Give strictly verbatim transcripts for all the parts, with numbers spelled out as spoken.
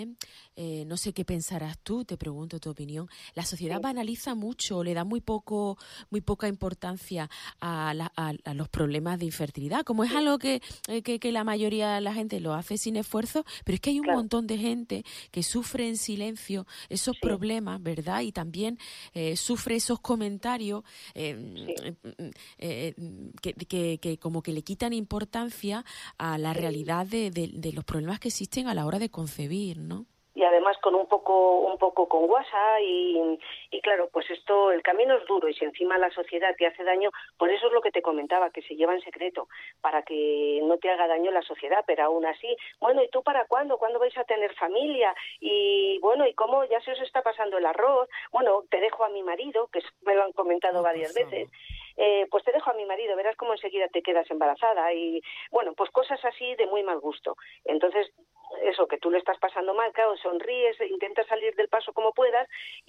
también, eh, no sé qué pensarás tú, te pregunto tu opinión, la sociedad Sí. banaliza mucho, le da muy poco, muy poca importancia a, la, a, a los problemas de infertilidad, como es Sí. algo que, eh, que, que la mayoría de la gente lo hace sin esfuerzo, pero es que hay un Claro. montón de gente que sufre en silencio esos Sí. problemas, ¿verdad? Y también eh, sufre esos comentarios eh, Sí. eh, eh, que, que, que como que le quitan importancia a la Sí. realidad de, de, de los problemas que existen a la hora de concebir, ¿no? Y además con un poco un poco con guasa y, y claro, pues esto, el camino es duro y si encima la sociedad te hace daño, por eso es lo que te comentaba, que se lleva en secreto, para que no te haga daño la sociedad, pero aún así, bueno, ¿y tú para cuándo? ¿Cuándo vais a tener familia? Y bueno, ¿y cómo ya se os está pasando el arroz? Bueno, te dejo a mi marido, que me lo han comentado Oh, varias veces, eh, pues te dejo a mi marido, verás cómo enseguida te quedas embarazada y bueno, pues cosas así de muy mal gusto. Entonces, eso, que tú le estás pasando mal, claro, sonríes, intentas salir del paso como puedas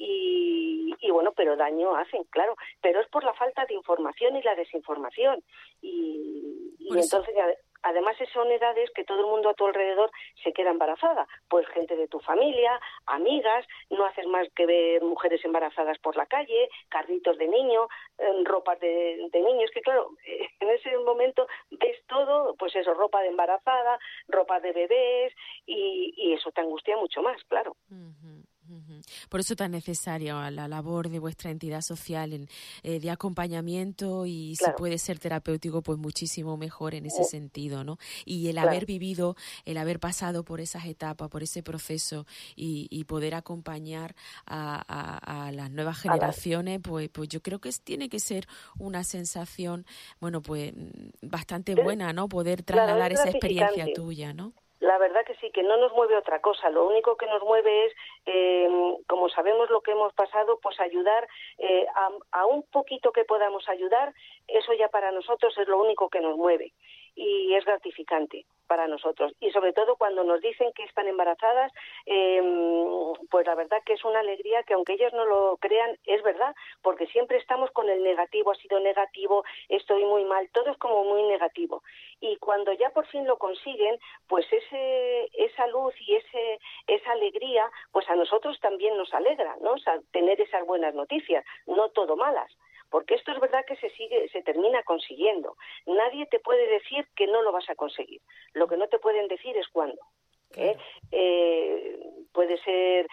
y, y bueno, pero daño hacen, claro, pero es por la falta de información y la desinformación y, y entonces además son edades que todo el mundo a tu alrededor se queda embarazada, pues gente de tu familia, amigas, no haces más que ver mujeres embarazadas por la calle, carritos de niño, ropas de, de niños, que claro, en ese momento ves todo, pues eso, ropa de embarazada, ropa de bebés y, y eso te angustia mucho más, claro. Uh-huh. Por eso tan necesaria la labor de vuestra entidad social en, eh, de acompañamiento y Claro. si puede ser terapéutico, pues muchísimo mejor en ese Uh, sentido, ¿no? Y el claro. haber vivido, el haber pasado por esas etapas, por ese proceso y, y poder acompañar a, a, a las nuevas generaciones, pues, pues yo creo que es, tiene que ser una sensación, bueno, pues bastante buena, ¿no? Poder trasladar claro, esa experiencia tuya, ¿no? La verdad que sí, que no nos mueve otra cosa. Lo único que nos mueve es, eh, como sabemos lo que hemos pasado, pues ayudar eh, a, a un poquito que podamos ayudar. Eso ya para nosotros es lo único que nos mueve y es gratificante para nosotros. Y sobre todo cuando nos dicen que están embarazadas, eh, pues la verdad que es una alegría que aunque ellos no lo crean, es verdad, porque siempre estamos con el negativo, ha sido negativo, estoy muy mal, todo es como muy negativo. Y cuando ya por fin lo consiguen, pues ese esa luz y ese esa alegría, pues a nosotros también nos alegra, ¿no? O sea, tener esas buenas noticias, no todo malas. Porque esto es verdad que se sigue, se termina consiguiendo. Nadie te puede decir que no lo vas a conseguir. Lo que no te pueden decir es cuándo. ¿eh? Claro. Eh, puede ser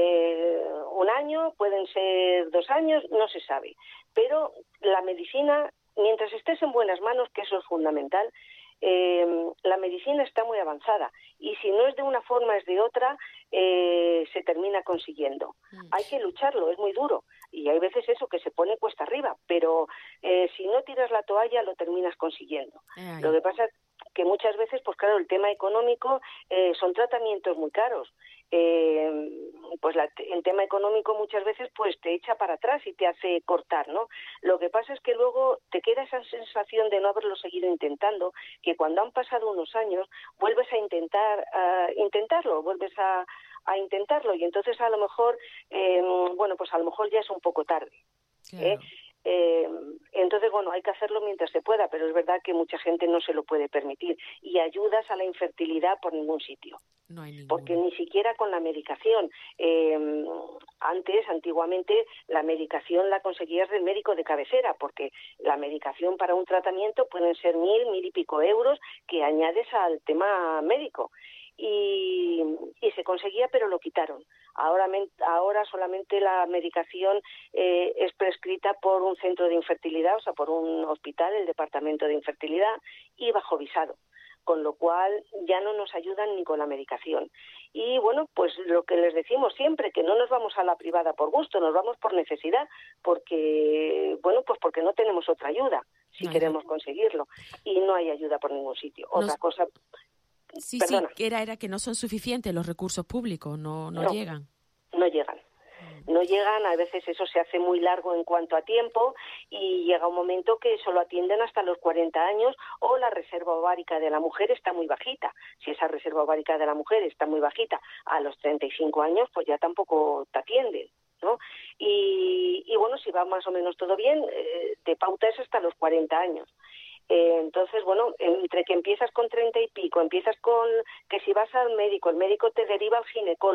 eh, un año, pueden ser dos años, no se sabe. Pero la medicina, mientras estés en buenas manos, que eso es fundamental, eh, la medicina está muy avanzada y si no es de una forma es de otra, eh, se termina consiguiendo. Mm. Hay que lucharlo, es muy duro y hay veces eso que se pone cuesta arriba, pero eh, si no tiras la toalla lo terminas consiguiendo. Ay. Lo que pasa es que muchas veces, pues claro, el tema económico eh, son tratamientos muy caros. Eh, pues la, el tema económico muchas veces pues te echa para atrás y te hace cortar, ¿no? Lo que pasa es que luego te queda esa sensación de no haberlo seguido intentando, que cuando han pasado unos años vuelves a intentar a intentarlo, vuelves a, a intentarlo y entonces a lo mejor, eh, bueno, pues a lo mejor ya es un poco tarde. Claro. ¿eh? Eh, entonces, bueno, hay que hacerlo mientras se pueda, pero es verdad que mucha gente no se lo puede permitir y ayudas a la infertilidad por ningún sitio. No hay ninguna. Porque ni siquiera con la medicación. Eh, antes, antiguamente, la medicación la conseguías del médico de cabecera, porque la medicación para un tratamiento pueden ser mil, mil y pico euros que añades al tema médico. Y, y se conseguía, pero lo quitaron. Ahora, ahora solamente la medicación eh, es prescrita por un centro de infertilidad, o sea, por un hospital, el departamento de infertilidad, y bajo visado. Con lo cual ya no nos ayudan ni con la medicación. Y bueno, pues lo que les decimos siempre, que no nos vamos a la privada por gusto, nos vamos por necesidad, porque, bueno, pues porque no tenemos otra ayuda, si no queremos conseguirlo. Y no hay ayuda por ningún sitio. Nos... Otra cosa... Sí, Perdona. sí, que era, era que no son suficientes los recursos públicos, no, no, no llegan. No llegan. No llegan, a veces eso se hace muy largo en cuanto a tiempo y llega un momento que solo atienden hasta los cuarenta años o la reserva ovárica de la mujer está muy bajita. Si esa reserva ovárica de la mujer está muy bajita a los treinta y cinco años, pues ya tampoco te atienden, ¿no? Y, y bueno, si va más o menos todo bien, eh, de pauta es hasta los cuarenta años. Eh, entonces, bueno, entre que empiezas con treinta y pico, empiezas con que si vas al médico, el médico te deriva al ginecólogo,